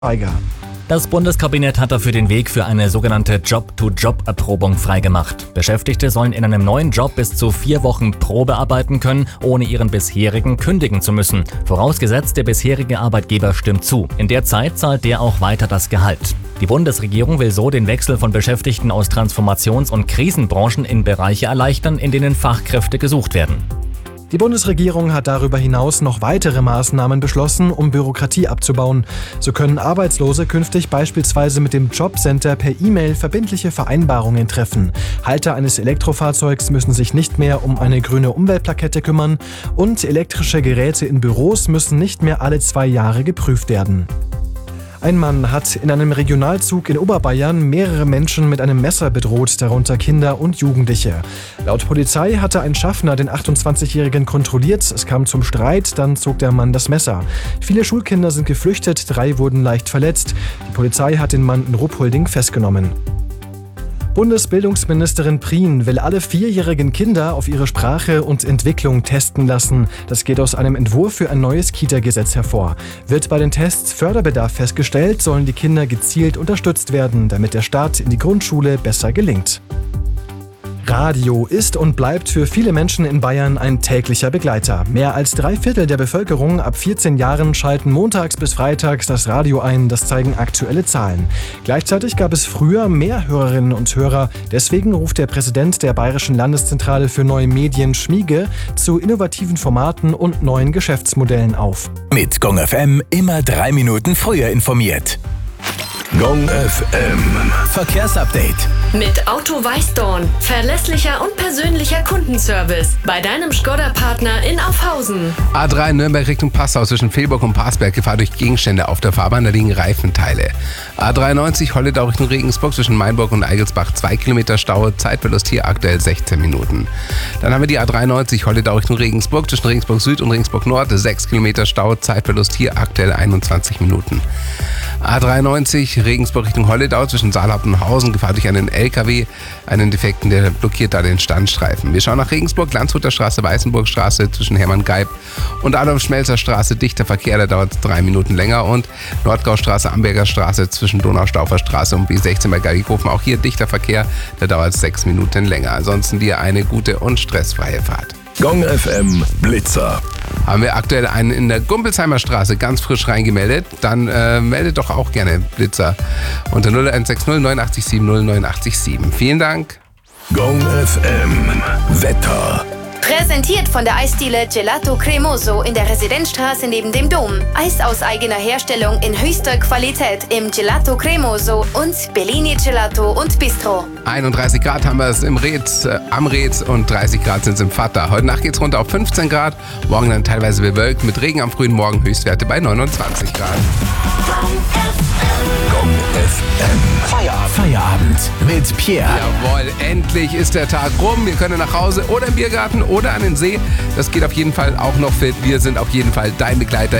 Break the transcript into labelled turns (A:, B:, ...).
A: Eiger.
B: Das Bundeskabinett hat dafür den Weg für eine sogenannte Job-to-Job-Erprobung freigemacht. Beschäftigte sollen in einem neuen Job bis zu 4 Wochen Probe arbeiten können, ohne ihren bisherigen kündigen zu müssen. Vorausgesetzt, der bisherige Arbeitgeber stimmt zu. In der Zeit zahlt der auch weiter das Gehalt. Die Bundesregierung will so den Wechsel von Beschäftigten aus Transformations- und Krisenbranchen in Bereiche erleichtern, in denen Fachkräfte gesucht werden.
A: Die Bundesregierung hat darüber hinaus noch weitere Maßnahmen beschlossen, um Bürokratie abzubauen. So können Arbeitslose künftig beispielsweise mit dem Jobcenter per E-Mail verbindliche Vereinbarungen treffen. Halter eines Elektrofahrzeugs müssen sich nicht mehr um eine grüne Umweltplakette kümmern und elektrische Geräte in Büros müssen nicht mehr alle 2 Jahre geprüft werden. Ein Mann hat in einem Regionalzug in Oberbayern mehrere Menschen mit einem Messer bedroht, darunter Kinder und Jugendliche. Laut Polizei hatte ein Schaffner den 28-Jährigen kontrolliert. Es kam zum Streit, dann zog der Mann das Messer. Viele Schulkinder sind geflüchtet, 3 wurden leicht verletzt. Die Polizei hat den Mann in Ruhpolding festgenommen. Bundesbildungsministerin Prien will alle 4-jährigen Kinder auf ihre Sprache und Entwicklung testen lassen. Das geht aus einem Entwurf für ein neues Kita-Gesetz hervor. Wird bei den Tests Förderbedarf festgestellt, sollen die Kinder gezielt unterstützt werden, damit der Start in die Grundschule besser gelingt. Radio ist und bleibt für viele Menschen in Bayern ein täglicher Begleiter. Mehr als 3/4 der Bevölkerung ab 14 Jahren schalten montags bis freitags das Radio ein, das zeigen aktuelle Zahlen. Gleichzeitig gab es früher mehr Hörerinnen und Hörer. Deswegen ruft der Präsident der Bayerischen Landeszentrale für neue Medien, Schmiege, zu innovativen Formaten und neuen Geschäftsmodellen auf.
C: Mit Gong FM immer 3 Minuten früher informiert. Gong FM Verkehrsupdate.
D: Mit Auto Weißdorn. Verlässlicher und persönlicher Kundenservice. Bei deinem Škoda-Partner in Aufhausen.
E: A3 Nürnberg Richtung Passau zwischen Fehlburg und Parsberg. Gefahr durch Gegenstände auf der Fahrbahn, da liegen Reifenteile. A93 Holledau Richtung Regensburg zwischen Mainburg und Eigelsbach 2 Kilometer Stau. Zeitverlust hier aktuell 16 Minuten. Dann haben wir die A93 Holledau Richtung Regensburg zwischen Regensburg Süd und Regensburg Nord 6 Kilometer Stau. Zeitverlust hier aktuell 21 Minuten. A93 Regensburg Richtung Holledau zwischen Saalhaupt und Hausen. Gefahr durch einen LKW, einen Defekten, der blockiert da den Standstreifen. Wir schauen nach Regensburg, Landshuter Straße, Weißenburgstraße zwischen Hermann Geib und Adolf-Schmelzer Straße. Dichter Verkehr, da dauert es 3 Minuten länger. Und Nordgaustraße, Amberger Straße zwischen Donaustaufer Straße und B16 bei Gallighofen. Auch hier dichter Verkehr, da dauert es 6 Minuten länger. Ansonsten dir eine gute und stressfreie Fahrt.
C: Gong FM Blitzer.
E: Haben wir aktuell einen in der Gumpelsheimer Straße ganz frisch reingemeldet, dann meldet doch auch gerne Blitzer unter 0160 987 0987. Vielen Dank.
C: Gong FM Wetter.
F: Präsentiert von der Eisdiele Gelato Cremoso in der Residenzstraße neben dem Dom. Eis aus eigener Herstellung in höchster Qualität im Gelato Cremoso und Bellini Gelato und Bistro.
E: 31 Grad haben wir es im Reetz, am Reetz und 30 Grad sind es im Vater. Heute Nacht geht es runter auf 15 Grad, morgen dann teilweise bewölkt mit Regen am frühen Morgen, Höchstwerte bei 29 Grad.
C: Gong FM Feierabend mit Pierre.
E: Jawohl, endlich ist der Tag rum. Wir können nach Hause oder im Biergarten oder an den See. Das geht auf jeden Fall auch noch fit. Wir sind auf jeden Fall dein Begleiter